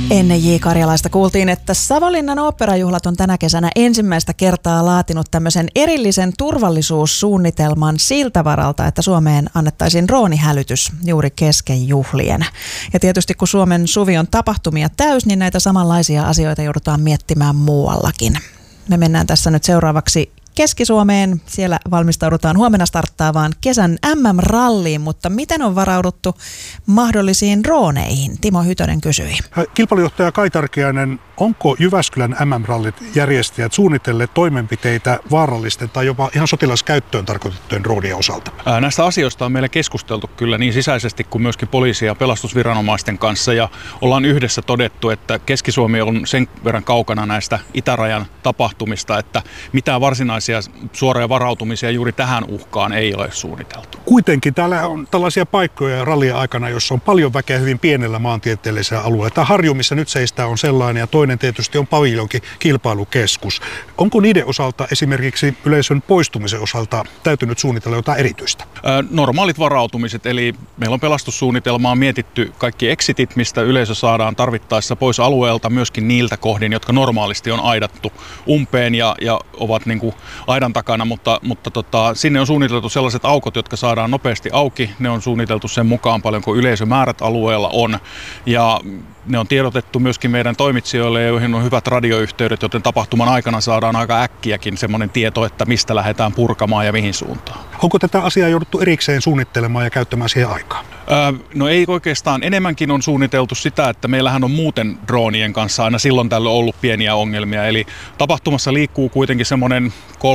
Ennen J. Karjalaista kuultiin, että Savonlinnan oopperajuhlat on tänä kesänä ensimmäistä kertaa laatinut tämmöisen erillisen turvallisuussuunnitelman siltä varalta, että Suomeen annettaisiin droonihälytys juuri kesken juhlien. Ja tietysti kun Suomen suvi on tapahtumia täys, niin näitä samanlaisia asioita joudutaan miettimään muuallakin. Me mennään tässä nyt seuraavaksi Keski-Suomeen. Siellä valmistaudutaan huomenna starttaavaan kesän MM-ralliin, mutta miten on varauduttu mahdollisiin drooneihin? Timo Hytönen kysyi. Kilpailujohtaja Kai Tarkiainen, onko Jyväskylän MM-rallit järjestäjät suunnitelleet toimenpiteitä vaarallisten tai jopa ihan sotilaskäyttöön tarkoitettujen droonien osalta? Näistä asioista on meillä keskusteltu kyllä niin sisäisesti kuin myöskin poliisi- ja pelastusviranomaisten kanssa, ja ollaan yhdessä todettu, että Keski-Suomi on sen verran kaukana näistä itärajan tapahtumista, että mitään varsinaisia suoria varautumisia juuri tähän uhkaan ei ole suunniteltu. Kuitenkin täällä on tällaisia paikkoja rallien aikana, jossa on paljon väkeä hyvin pienellä maantieteellisellä alueella. Tämä Harju, missä nyt seistää, on sellainen, ja toinen tietysti on Paviljonkin kilpailukeskus. Onko niiden osalta esimerkiksi yleisön poistumisen osalta täytynyt suunnitella jotain erityistä? Normaalit varautumiset, eli meillä on pelastussuunnitelmaa mietitty kaikki exitit, mistä yleisö saadaan tarvittaessa pois alueelta, myöskin niiltä kohdin, jotka normaalisti on aidattu umpeen ja ovat niin kuin aidan takana, mutta sinne on suunniteltu sellaiset aukot, jotka saadaan nopeasti auki. Ne on suunniteltu sen mukaan paljonko yleisömäärät alueella on, ja ne on tiedotettu myöskin meidän toimitsijoille, joihin on hyvät radioyhteydet, joten tapahtuman aikana saadaan aika äkkiäkin semmoinen tieto, että mistä lähdetään purkamaan ja mihin suuntaan. Onko tätä asiaa jouduttu erikseen suunnittelemaan ja käyttämään siihen aikaa? No ei oikeastaan. Enemmänkin on suunniteltu sitä, että meillähän on muuten droonien kanssa aina silloin tällöin ollut pieniä ongelmia. Eli tapahtumassa liikkuu kuitenkin semmoinen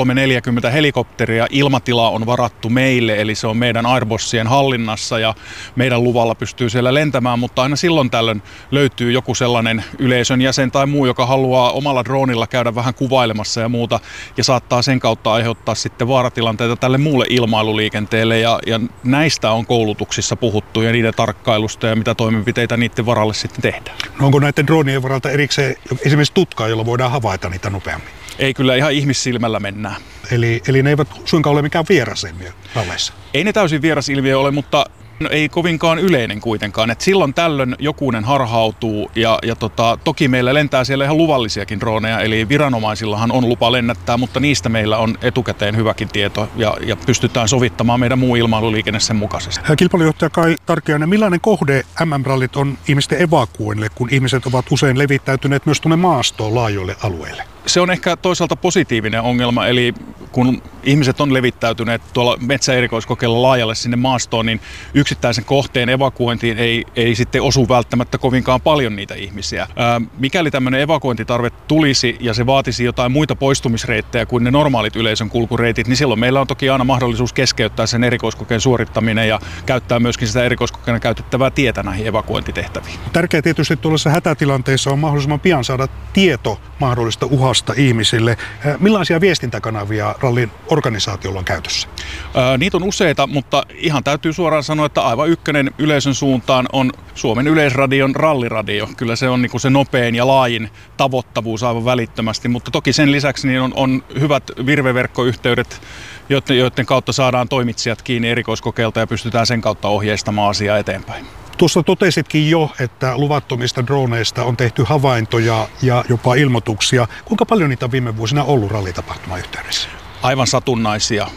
340 helikopteria. Ilmatila on varattu meille, eli se on meidän Airbossien hallinnassa ja meidän luvalla pystyy siellä lentämään, mutta aina silloin tällöin löytyy joku sellainen yleisön jäsen tai muu, joka haluaa omalla droonilla käydä vähän kuvailemassa ja muuta, ja saattaa sen kautta aiheuttaa sitten vaaratilanteita tälle muulle ilmailuliikenteelle, ja näistä on koulutuksissa puhuttu ja niiden tarkkailusta ja mitä toimenpiteitä niiden varalle sitten tehdään. No onko näiden droonien varalta erikseen esimerkiksi tutkaa, jolla voidaan havaita niitä nopeammin? Ei, kyllä ihan ihmissilmällä mennään. Eli ne eivät suinkaan ole mikään vierasilmiö ralleissa? Ei ne täysin vierasilmiö ole, mutta ei kovinkaan yleinen kuitenkaan. Et silloin tällöin jokunen harhautuu ja toki meillä lentää siellä ihan luvallisiakin drooneja, eli viranomaisillahan on lupa lennättää, mutta niistä meillä on etukäteen hyväkin tieto ja pystytään sovittamaan meidän muu ilmailuliikenne sen mukaisesti. Kilpailujohtaja Kai Tarkiainen, millainen kohde MM-rallit on ihmisten evakuoinnille, kun ihmiset ovat usein levittäytyneet myös tuonne maastoon laajoille alueille? Se on ehkä toisaalta positiivinen ongelma, eli kun ihmiset on levittäytyneet tuolla metsäerikoiskokeilla laajalle sinne maastoon, niin yksittäisen kohteen evakuointiin ei sitten osu välttämättä kovinkaan paljon niitä ihmisiä. Mikäli tämmöinen evakuointitarve tulisi ja se vaatisi jotain muita poistumisreittejä kuin ne normaalit yleisön kulkureitit, niin silloin meillä on toki aina mahdollisuus keskeyttää sen erikoiskokeen suorittaminen ja käyttää myöskin sitä erikoiskokeena käytettävää tietä näihin evakuointitehtäviin. Tärkeää tietysti tuollaisessa hätätilanteessa on mahdollisimman pian saada tieto mahdollista uhasta ihmisille. Millaisia viestintäkanavia rallin organisaatiolla on käytössä? Niitä on useita, mutta ihan täytyy suoraan sanoa, että aivan ykkönen yleisön suuntaan on Suomen Yleisradion ralliradio. Kyllä se on niin kuin se nopein ja laajin tavoittavuus aivan välittömästi, mutta toki sen lisäksi niin on hyvät virveverkkoyhteydet, joiden kautta saadaan toimitsijat kiinni erikoiskokeilta ja pystytään sen kautta ohjeistamaan asiaa eteenpäin. Tuossa totesitkin jo, että luvattomista droneista on tehty havaintoja ja jopa ilmoituksia. Kuinka paljon niitä on viime vuosina ollut rallitapahtuman yhteydessä? Aivan satunnaisia,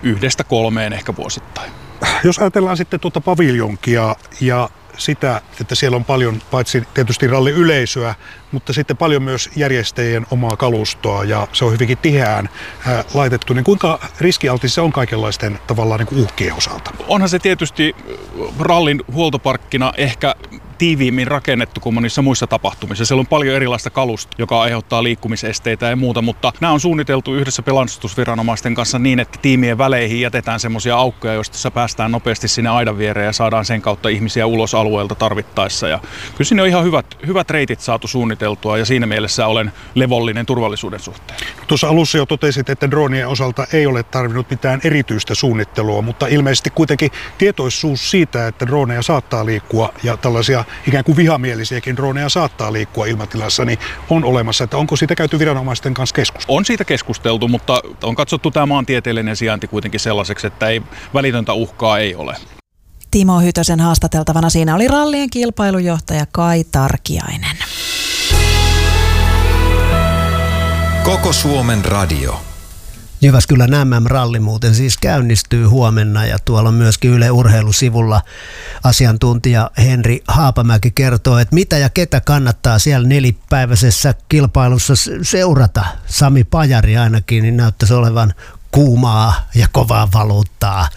1-3 ehkä vuosittain. Jos ajatellaan sitten tuota paviljonkia ja sitä, että siellä on paljon paitsi tietysti ralliyleisöä, mutta sitten paljon myös järjestäjien omaa kalustoa ja se on hyvinkin tiheään laitettu, niin kuinka riskialtis se on kaikenlaisten tavallaan niin kuin uhkien osalta? Onhan se tietysti rallin huoltoparkkina ehkä tiiviimmin rakennettu kuin monissa muissa tapahtumissa. Siellä on paljon erilaista kalusta, joka aiheuttaa liikkumisesteitä ja muuta, mutta nämä on suunniteltu yhdessä pelastusviranomaisten kanssa niin, että tiimien väleihin jätetään semmoisia aukkoja, joista päästään nopeasti sinne aidan viereen ja saadaan sen kautta ihmisiä ulos alueelta tarvittaessa. Ja kyllä sinne on ihan hyvät reitit saatu suunniteltua ja siinä mielessä olen levollinen turvallisuuden suhteen. Tuossa alussa jo totesit, että droonien osalta ei ole tarvinnut mitään erityistä suunnittelua, mutta ilmeisesti kuitenkin tietoisuus siitä, että droneja saattaa liikkua ja tällaisia ikään kuin vihamielisiäkin droneja saattaa liikkua ilmatilassa, niin on olemassa, että onko siitä käyty viranomaisten kanssa keskustelua? On siitä keskusteltu, mutta on katsottu tämä maantieteellinen sijainti kuitenkin sellaiseksi, että välitöntä uhkaa ei ole. Timo Hytösen haastateltavana siinä oli rallien kilpailujohtaja Kai Tarkiainen. Koko Suomen radio. Jyväskylän MM-ralli muuten siis käynnistyy huomenna ja tuolla on myöskin Yle Urheilusivulla asiantuntija Henri Haapamäki kertoo, että mitä ja ketä kannattaa siellä nelipäiväisessä kilpailussa seurata. Sami Pajari ainakin niin näyttäisi olevan kuumaa ja kovaa valuuttaa.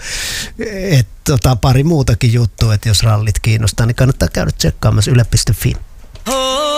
Pari muutakin juttua, että jos rallit kiinnostaa, niin kannattaa käydä tsekkaamassa yle.fi.